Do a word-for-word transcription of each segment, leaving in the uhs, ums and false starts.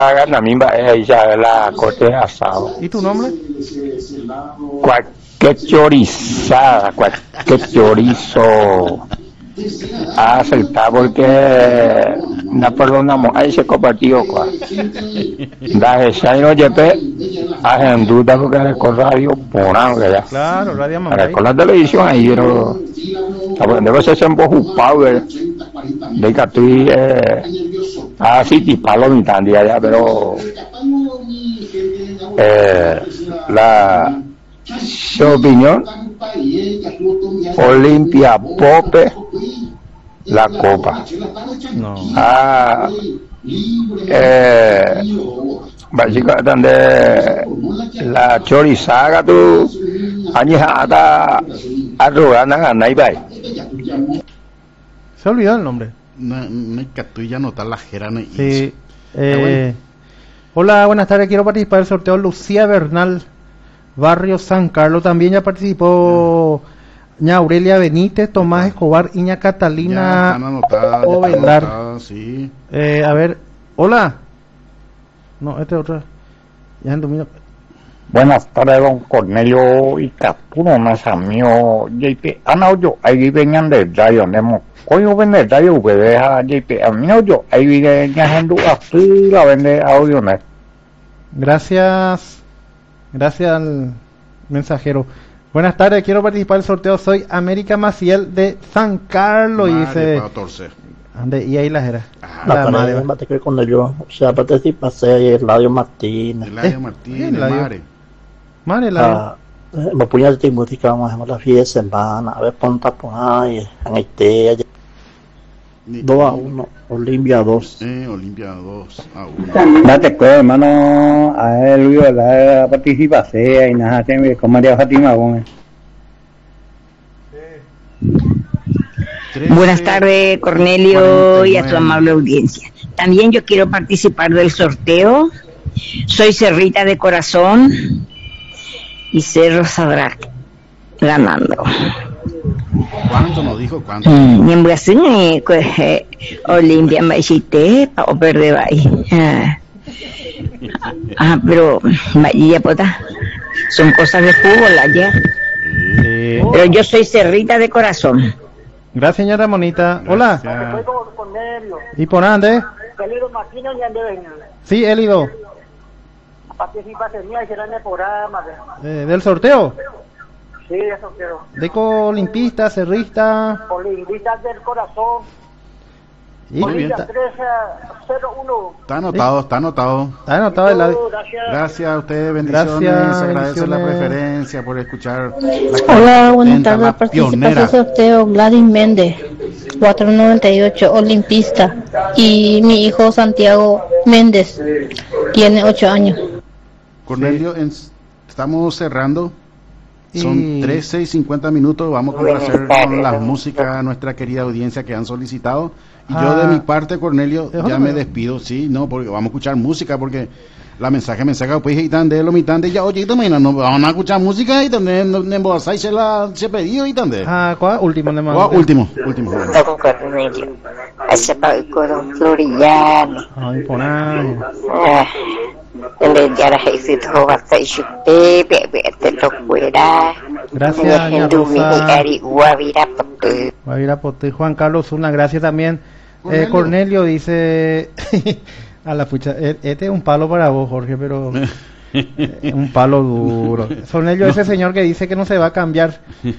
la misma ella la corte asado. ¿Y tu nombre? Cualquier chorizada, cualquier chorizo. A aceptar porque no perdonamos ahí se compartió cual da ese no llepe a en duda porque con radio por algo ya claro radio mamá con la televisión ahí pero debe ser un poco power de que estoy eh, así tipo lo mitad día ya pero eh, la su opinión Olimpia Pope la copa no ah eh básicamente la chorizaga tu añejada arrogana naibai se olvidó el nombre no no que tú ya notas la jerana sí eh, hola buenas tardes quiero participar del sorteo Lucía Bernal Barrio San Carlos también ya participó ña Aurelia Benítez, Tomás Escobar, Iña Catalina Ovelar. Sí. Eh, a ver, hola. No, este es otro. Ya en dominio. Buenas tardes, don Cornelio y Capuro, más amigo J P. Ah, no, yo, ahí vengan de radio, Nemo. Coño, vende radio, que deja J P. A mí no, yo, ahí viene gente así, la vende audio, ¿no? Gracias. Gracias al mensajero. Buenas tardes, quiero participar del sorteo. Soy América Maciel de San Carlos. Y dice. Ande, y ahí la era. Ah, la madre. Bate que cuando yo, o sea, participase ahí Eladio Martínez. Eladio Martínez, Mare. Mare, Eladio. Me puñal de música, vamos a hacer la fiesta de semana. A ver, ponta por ahí, en Haití. dos a uno, Olimpia dos. Eh, Olimpia dos a uno. Date cuenta, hermano, a él vio la participación y nada, se con María Fátima Gómez. Buenas tardes, Cornelio, cuarenta y nueve. Y a tu amable audiencia. También yo quiero participar del sorteo. Soy Cerrita de corazón y Cerro Sadrac ganando. ¿Cuánto nos dijo? ¿Cuánto? Ni en Brasil ni Olimpia Machite para perder ahí. Ah, pero Bahía Pota son cosas de fútbol allá. Sí. Pero yo soy Cerrita de corazón. Gracias, señora Monita. Hola. ¿Y por dónde? Sí, Elido. Eh, ¿Del sorteo? Sí, eso quiero. De colimpista, cerrista. Colimpistas del corazón. Muy bien. Está anotado, está anotado. Está anotado el audio. Gracias. Gracias a ustedes, bendiciones. Gracias, agradece la preferencia por escuchar. La Hola, buenas tardes. Participa del sorteo Gladys Méndez, cuatrocientos noventa y ocho, olimpista. Y mi hijo Santiago Méndez tiene ocho años. Cornelio, en, estamos cerrando. Son y... trece y cincuenta minutos. Vamos a complacer con las músicas a nuestra querida audiencia que han solicitado. Y ah, yo de mi parte, Cornelio, ya me despido, sí, no, porque vamos a escuchar música, porque la mensaje, mensaje, pues, y tan de lo mitad de ya, oye, también, no, vamos a escuchar música y también, en Bolsay se la, se pedido y tan de. Ah, ¿cuál? Último, de más. Último, último. Todo Cornelio, ese pago florillano. Ay, por ahí. El ya la éxito va a ser chupe, te lo fuera. Gracias, doña Rosa. Guavirapote. Juan Carlos Zuna, gracias también. Cornelio, eh, Cornelio dice a la pucha, este es un palo para vos, Jorge, pero eh, un palo duro. Cornelio, ese señor que dice que no se va a cambiar.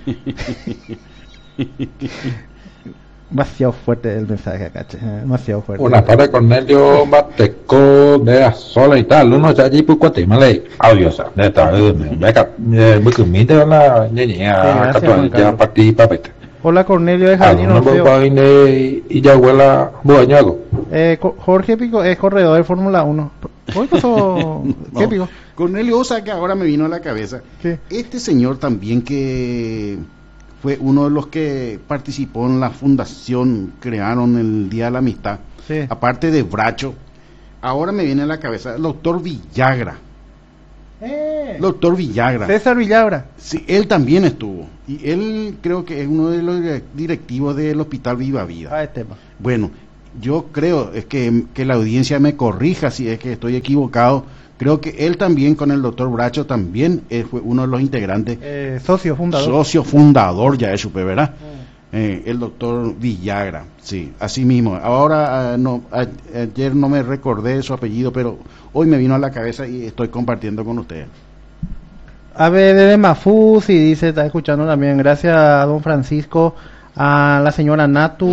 Demasiado fuerte el mensaje acá, demasiado fuerte. Una tarde, Cornelio Bateco de Azola y tal, uno ya allí por Guatemala, audio, o sea, de tal, venga, muy comida la niña, ya participa, Hola, Cornelio de Jardín Orfeo. Y ya huela Buañago. Eh, Jorge Pico es corredor de Fórmula uno. ¿Hoy pasó? ¿Qué Pico? Cornelio, o sea que ahora me vino a la cabeza. ¿Qué? Este señor también que fue uno de los que participó en la fundación, crearon el Día de la Amistad, sí. Aparte de Bracho, ahora me viene a la cabeza el doctor Villagra. Eh. Doctor Villagra. César Villagra. Sí, él también estuvo. Y él creo que es uno de los directivos del Hospital Viva Vida. Ah, este. Bueno, yo creo es que, que la audiencia me corrija si es que estoy equivocado. Creo que él también, con el doctor Bracho, también eh, fue uno de los integrantes. Eh, socio fundador. Socio fundador, ya es supe, ¿verdad? Mm. Eh, el doctor Villagra, sí, así mismo. Ahora, uh, no, a, ayer no me recordé su apellido, pero hoy me vino a la cabeza y estoy compartiendo con ustedes. A ver, de Mafuz, y dice, está escuchando también, gracias a don Francisco, a la señora Natu.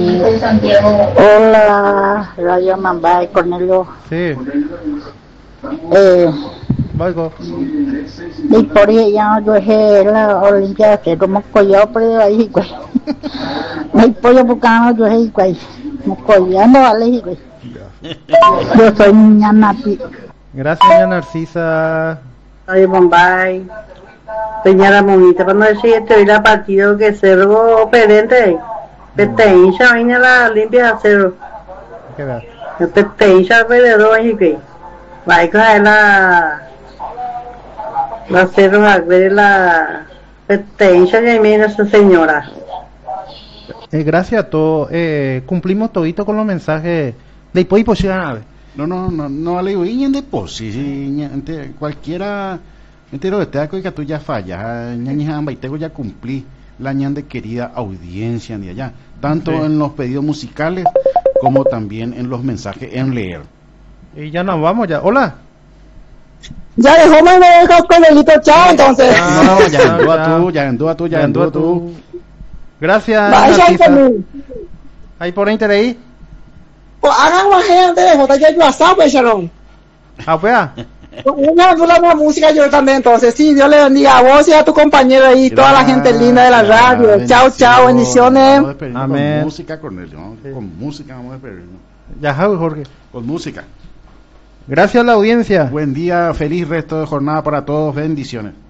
Hola, Radio Mambay, Cornelio. Sí. Eh, Valgo. Y por ella yo dejé la Olimpia que como collado por ahí, güey. Me pollo buscando yo dejé, güey. Me collando vale, güey. Yo soy niña Nati. Gracias, niña Narcisa. Radio Mambay. Señora Monita, cuando decía te la partido que cerro operante. Peteincha, vaina la Olimpia cero. ¿Qué va? Peteincha alrededor ahí, güey. Vaya a la la cerro a ver la petencia de mí esa señora. Eh, gracias a todos. Eh, cumplimos todito con los mensajes de Ipo Ipo Chiganave. No, no, no, no le digo, y en deposi, si cualquiera entero de te que tú ya fallas, ñañijamba y tengo ya cumplí la ñande querida audiencia de allá, tanto sí. En los pedidos musicales como también en los mensajes en leer. Y ya nos vamos ya. Hola. Ya dejó me dejas con el hito chao entonces. No, ya andó a tú, ya andó a tú, ya andó a tú. Gracias. Ahí por interés. Pues hagan más gente, J J WhatsApp, Sharon. Ah, pues. Una buena música yo también, entonces sí, Dios le bendiga a vos y a tu compañero ahí, toda la gente linda de la radio. Chao, chao, bendiciones. Amén. Con música, Cornelio, ¿no? Sí. Con música vamos a despedirnos. Ya, Jorge. Con música. Gracias a la audiencia. Buen día, feliz resto de jornada para todos, bendiciones.